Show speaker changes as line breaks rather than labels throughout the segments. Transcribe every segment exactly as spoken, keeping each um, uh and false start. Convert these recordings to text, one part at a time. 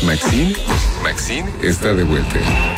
Maxine, Maxine está de vuelta.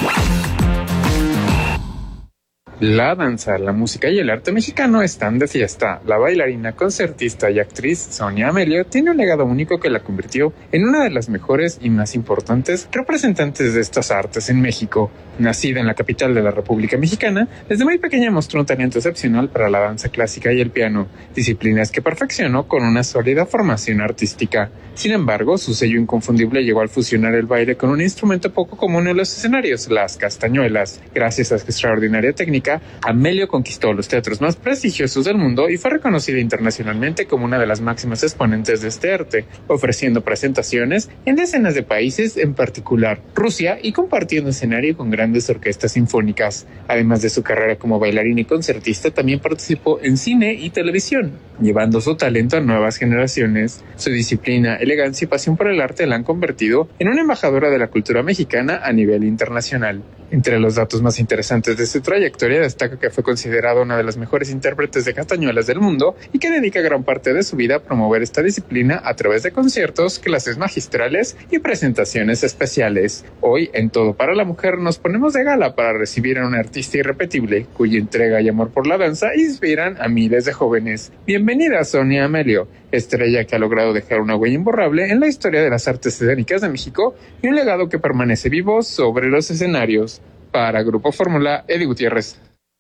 La danza, la música y el arte mexicano están de fiesta. La bailarina, concertista y actriz Sonia Amelio tiene un legado único que la convirtió en una de las mejores y más importantes representantes de estas artes en México. Nacida en la capital de la República Mexicana, desde muy pequeña mostró un talento excepcional para la danza clásica y el piano, disciplinas que perfeccionó con una sólida formación artística. Sin embargo, su sello inconfundible llegó al fusionar el baile con un instrumento poco común en los escenarios, las castañuelas. Gracias a su extraordinaria técnica, Amelio conquistó los teatros más prestigiosos del mundo y fue reconocida internacionalmente como una de las máximas exponentes de este arte, ofreciendo presentaciones en decenas de países, en particular Rusia, y compartiendo escenario con grandes orquestas sinfónicas. Además de su carrera como bailarina y concertista, también participó en cine y televisión, llevando su talento a nuevas generaciones. Su disciplina, elegancia y pasión por el arte la han convertido en una embajadora de la cultura mexicana a nivel internacional. Entre los datos más interesantes de su trayectoria destaca que fue considerada una de las mejores intérpretes de castañuelas del mundo y que dedica gran parte de su vida a promover esta disciplina a través de conciertos, clases magistrales y presentaciones especiales. Hoy, en Todo para la Mujer, nos ponemos de gala para recibir a una artista irrepetible, cuya entrega y amor por la danza inspiran a miles de jóvenes. Bienvenida, Sonia Amelio, estrella que ha logrado dejar una huella imborrable en la historia de las artes escénicas de México y un legado que permanece vivo sobre los escenarios. Para Grupo Fórmula, Eddie Gutiérrez.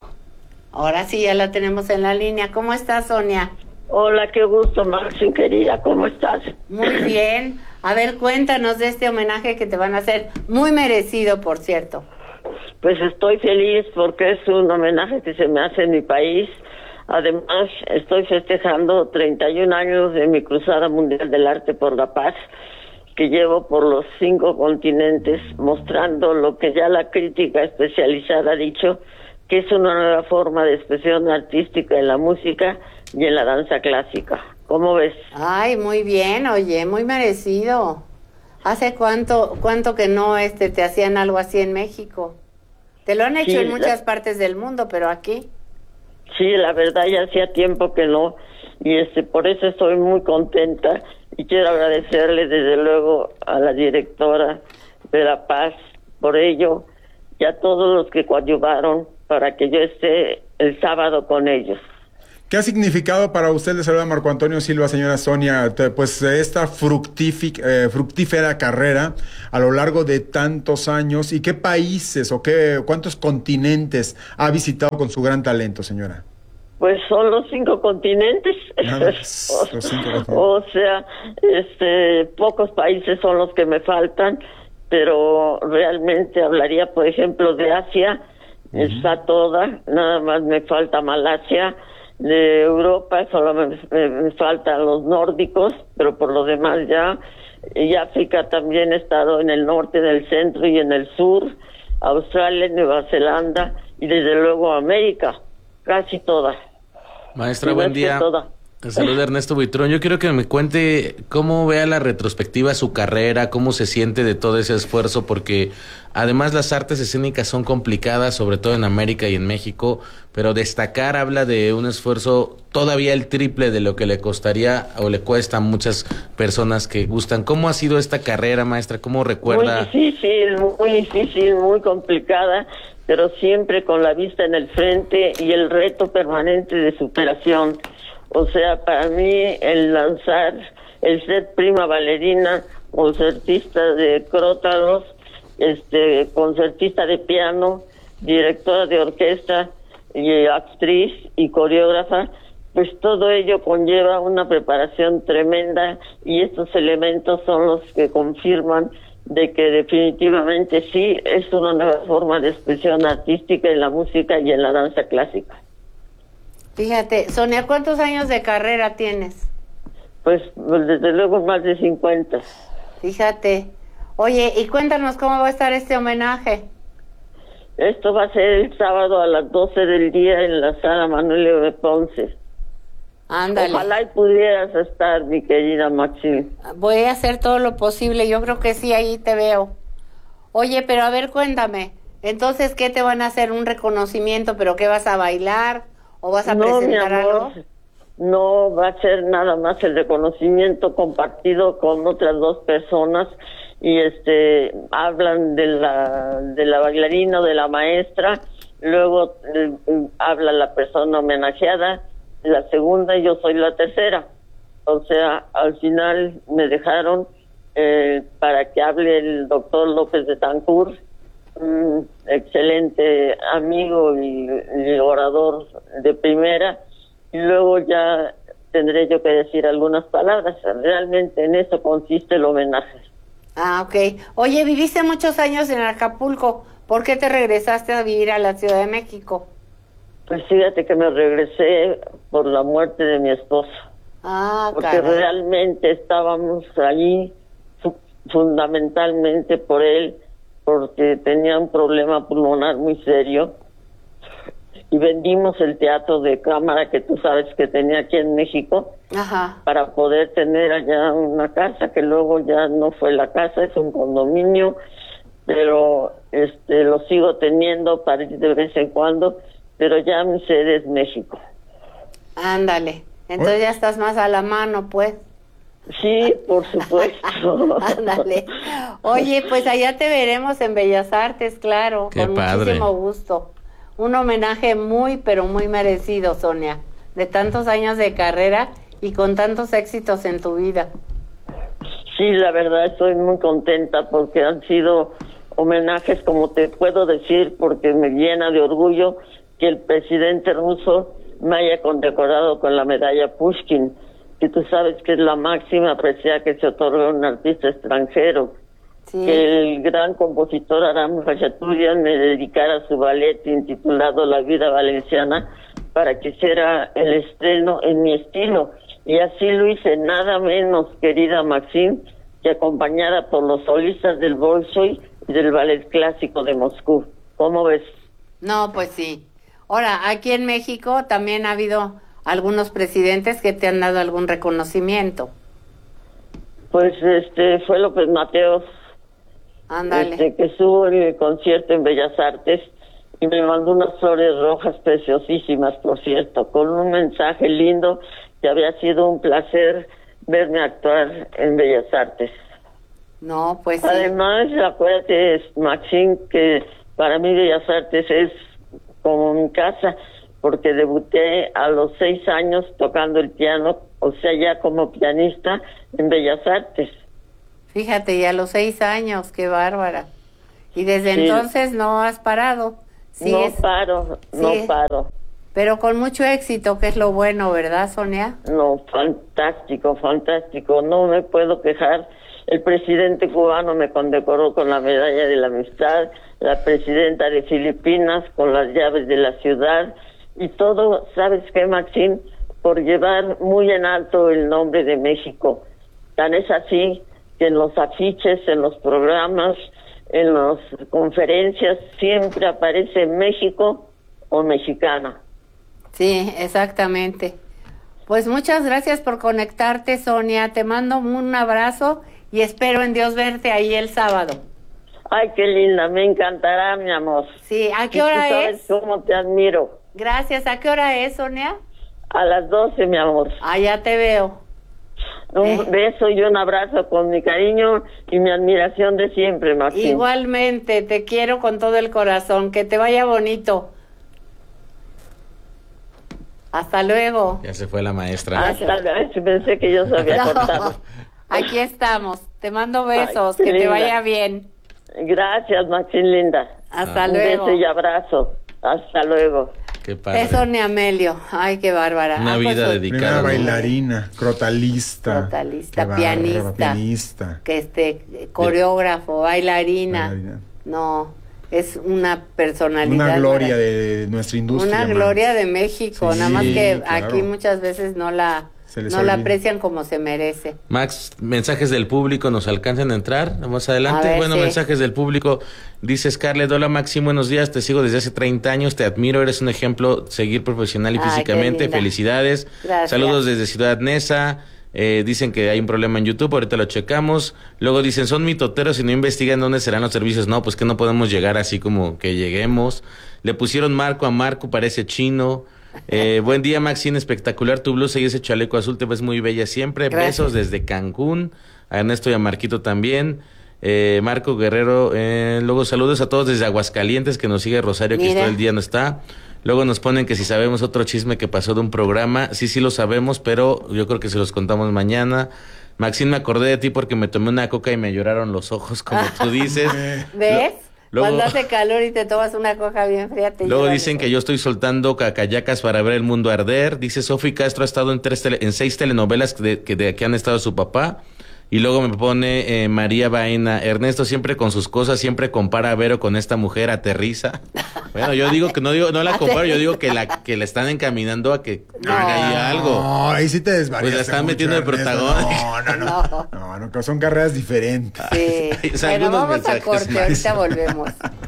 Ahora sí, ya la tenemos en la línea. ¿Cómo estás, Sonia?
Hola, qué gusto, Maxine, querida. ¿Cómo estás?
Muy bien. A ver, cuéntanos de este homenaje que te van a hacer. Muy merecido, por cierto.
Pues estoy feliz porque es un homenaje que se me hace en mi país. Además, estoy festejando treinta y un años de mi Cruzada Mundial del Arte por la Paz, que llevo por los cinco continentes, mostrando lo que ya la crítica especializada ha dicho, que es una nueva forma de expresión artística en la música y en la danza clásica. ¿Cómo ves?
Ay, muy bien, oye, muy merecido. ¿Hace cuánto cuánto que no este te hacían algo así en México? Te lo han hecho sí, en muchas la... partes del mundo, pero aquí...
Sí, la verdad ya hacía tiempo que no, y este por eso estoy muy contenta. Y quiero agradecerle desde luego a la directora de La Paz por ello y a todos los que coadyuvaron para que yo esté el sábado con ellos.
¿Qué ha significado para usted, le saluda Marco Antonio Silva, señora Sonia, pues esta fructífica, eh, fructífera carrera a lo largo de tantos años? ¿Y qué países o qué cuántos continentes ha visitado con su gran talento, señora?
Pues son los cinco continentes.
Nada, o, los cinco continentes.
O sea, este, pocos países son los que me faltan, pero realmente hablaría, por ejemplo, de Asia, uh-huh. Está toda, nada más me falta Malasia. De Europa solo me, me, me faltan los nórdicos, pero por lo demás ya. Y África también he estado en el norte, en el centro y en el sur, Australia, Nueva Zelanda y desde luego América. Casi toda.
Maestra, buen día. Saluda Ernesto Buitrón. Yo quiero que me cuente cómo vea la retrospectiva su carrera, cómo se siente de todo ese esfuerzo, porque además las artes escénicas son complicadas, sobre todo en América y en México, pero destacar habla de un esfuerzo todavía el triple de lo que le costaría o le cuesta a muchas personas que gustan. ¿Cómo ha sido esta carrera, maestra? ¿Cómo recuerda?
Muy difícil, muy difícil, muy complicada, pero siempre con la vista en el frente y el reto permanente de superación. O sea, para mí el lanzar, el ser prima bailarina, concertista de crótalos, este, concertista de piano, directora de orquesta, y actriz y coreógrafa, pues todo ello conlleva una preparación tremenda y estos elementos son los que confirman de que definitivamente sí es una nueva forma de expresión artística en la música y en la danza clásica.
Fíjate, Sonia, ¿cuántos años de carrera tienes?
Pues, pues desde luego más de cincuenta.
Fíjate. Oye, y cuéntanos cómo va a estar este homenaje.
Esto va a ser el sábado a las doce del día en la sala Manuel Leo de Ponce.
Ándale.
Ojalá y pudieras estar, mi querida Maxine.
Voy a hacer todo lo posible, yo creo que sí, ahí te veo. Oye, pero a ver, cuéntame, entonces, ¿qué te van a hacer? ¿Un reconocimiento? ¿Pero qué vas a bailar? ¿O vas a
no,
presentar
mi amor,
algo?
No, va a ser nada más el reconocimiento compartido con otras dos personas y este hablan de la de la bailarina o de la maestra, luego eh, habla la persona homenajeada, la segunda y yo soy la tercera. O sea, al final me dejaron eh, para que hable el doctor López de Tancur, un excelente amigo y, y orador de primera, y luego ya tendré yo que decir algunas palabras. Realmente en eso consiste el homenaje.
Ah, ok. Oye, viviste muchos años en Acapulco. ¿Por qué te regresaste a vivir a la Ciudad de México?
Pues fíjate que me regresé por la muerte de mi esposo.
Ah,
porque
caray.
realmente estábamos allí fu- fundamentalmente por él, porque tenía un problema pulmonar muy serio, y vendimos el teatro de cámara que tú sabes que tenía aquí en México,
Ajá.
para poder tener allá una casa, que luego ya no fue la casa, es un condominio, pero este lo sigo teniendo para ir de vez en cuando, pero ya mi sede es México.
Ándale. Entonces ya estás más a la mano, pues.
Sí, por supuesto.
Ándale. Oye, pues allá te veremos en Bellas Artes, claro,
Qué
con
padre.
muchísimo gusto. Un homenaje muy, pero muy merecido, Sonia, de tantos años de carrera y con tantos éxitos en tu vida.
Sí, la verdad estoy muy contenta porque han sido homenajes, como te puedo decir, porque me llena de orgullo que el presidente ruso me haya condecorado con la medalla Pushkin, que tú sabes que es la máxima presea que se otorga a un artista extranjero.
Sí.
Que el gran compositor Aram Khachaturian me dedicara su ballet intitulado La Vida Valenciana para que hiciera el estreno en mi estilo. Y así lo hice, nada menos, querida Maxine, que acompañada por los solistas del Bolshoi y del Ballet Clásico de Moscú. ¿Cómo ves?
No, pues sí. Ahora, aquí en México también ha habido algunos presidentes que te han dado algún reconocimiento.
Pues este fue López Mateos,
Ándale.
este, que estuvo en el concierto en Bellas Artes y me mandó unas flores rojas preciosísimas, por cierto, con un mensaje lindo, que había sido un placer verme actuar en Bellas Artes.
No, pues sí.
Además, acuérdate, Maxine, que para mí Bellas Artes es como mi casa, porque debuté a los seis años tocando el piano, o sea, ya como pianista en Bellas Artes.
Fíjate, ya a los seis años, qué bárbara. Y desde
Sí.
entonces no has parado.
No
Sigues,
paro, no
sigue.
paro.
pero con mucho éxito, que es lo bueno, ¿verdad, Sonia?
No, fantástico, fantástico. No me puedo quejar. El presidente cubano me condecoró con la medalla de la amistad, la presidenta de Filipinas con las llaves de la ciudad, y todo, ¿sabes qué, Maxine? Por llevar muy en alto el nombre de México. Tan es así que en los afiches, en los programas, en las conferencias, siempre aparece México o mexicana.
Sí, exactamente. Pues muchas gracias por conectarte, Sonia. Te mando un abrazo y espero en Dios verte ahí el sábado.
Ay, qué linda, me encantará, mi amor.
Sí, ¿a qué
Y tú
hora
sabes
es?
cómo te admiro.
Gracias. ¿A qué hora es, Sonia?
A las doce, mi amor.
Ah, ya te veo.
Un
Eh.
beso y un abrazo con mi cariño y mi admiración de siempre, Maxine.
Igualmente, te quiero con todo el corazón. Que te vaya bonito. Hasta luego.
Ya se fue la maestra.
Hasta luego. Pensé que yo se había
No,
cortado.
aquí estamos. Te mando besos.
Ay, qué
que te
linda.
vaya bien.
Gracias, Maxine linda.
Hasta
Un
luego.
beso y abrazo. Hasta luego.
Qué padre.
Es Sonia Amelio. Ay, qué bárbara.
Una
Ah, pues,
vida
soy-
dedicada.
Primera
¿no?
bailarina, crotalista.
Crotalista,
Qué bárbara,
pianista.
pianista.
Que este, coreógrafo, bailarina.
Bailarina.
No, es una personalidad.
Una gloria
marav-
de nuestra industria.
Una
Max.
gloria de México,
Sí,
nada más que
claro.
aquí muchas veces no la,
Se les
no la
olvida.
aprecian como se merece.
Max, mensajes del público, ¿nos alcanzan a entrar? Más adelante.
A ver,
bueno,
sí.
mensajes del público. Dice Scarlett, hola Maxim, buenos días, te sigo desde hace treinta años, te admiro, eres un ejemplo, seguir profesional y
Ay, qué
físicamente,
linda.
felicidades.
Gracias.
Saludos desde Ciudad Neza. Eh, dicen que hay un problema en YouTube, ahorita lo checamos. Luego dicen, son mitoteros y no investigan dónde serán los servicios. No, pues que no podemos llegar así como que lleguemos. Le pusieron Marco a Marco, parece chino. Eh, buen día, Maxine, espectacular tu blusa y ese chaleco azul, te ves muy bella siempre.
Gracias.
Besos desde Cancún. A Ernesto y a Marquito también. Eh, Marco Guerrero, eh, luego saludos a todos desde Aguascalientes, que nos sigue Rosario, que todo el día no está. Luego nos ponen que si sabemos otro chisme que pasó de un programa. Sí, sí lo sabemos, pero yo creo que se los contamos mañana. Maxine, me acordé de ti porque me tomé una coca y me lloraron los ojos, como tú dices.
¿Ves?
Luego,
cuando hace calor y te tomas una coca bien fría, te
Luego dicen que yo estoy soltando cacayacas para ver el mundo arder. Dice Sofi Castro ha estado en tres tele, en seis telenovelas que de, que de que han estado su papá. Y luego me pone eh, María Baena, Ernesto siempre con sus cosas, siempre compara a Vero con esta mujer, aterriza. Bueno, yo digo que no digo no la comparo, yo digo que la que la están encaminando a que
no,
haga ahí algo.
No, ahí sí te desvarias.
Pues la están metiendo de protagonista.
No, no, no. No, no, no, son carreras diferentes.
Sí.
O sea,
bueno, vamos
mensajes
a corte,
más.
ahorita volvemos.